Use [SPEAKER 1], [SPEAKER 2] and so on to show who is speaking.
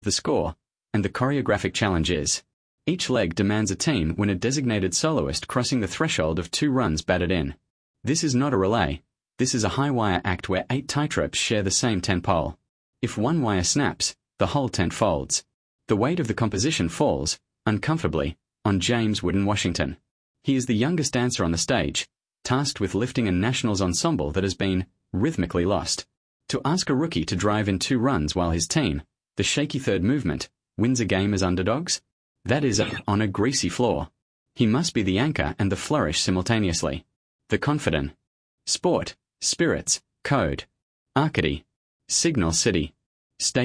[SPEAKER 1] the score, and the choreographic challenge is. Each leg demands a team when a designated soloist crossing the threshold of 2 runs batted in. This is not a relay. This is a high wire act where 8 tightropes share the same tent pole. If one wire snaps, the whole tent folds. The weight of the composition falls, uncomfortably, on James Whidden Washington. He is the youngest dancer on the stage, tasked with lifting a nationals ensemble that has been rhythmically lost. To ask a rookie to drive in 2 runs while his team, the shaky third movement, wins a game as underdogs? That is on a greasy floor. He must be the anchor and the flourish simultaneously. The confident. Sport, spirits, code. Arcady. Signal City. State